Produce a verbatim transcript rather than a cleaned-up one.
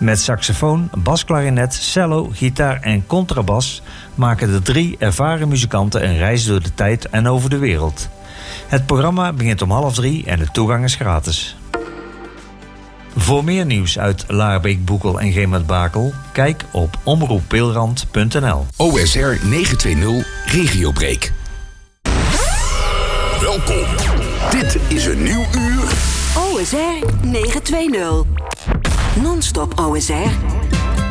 Met saxofoon, basklarinet, cello, gitaar en contrabas maken de drie ervaren muzikanten een reis door de tijd en over de wereld. Het programma begint om half drie en de toegang is gratis. Voor meer nieuws uit Laarbeek, Boekel en Gemert-Bakel, kijk op omroep peelrand punt n l. O S R negenhonderdtwintig Regiobreak. Welkom. Dit is een nieuw uur. O S R negenhonderdtwintig. Non-stop O S R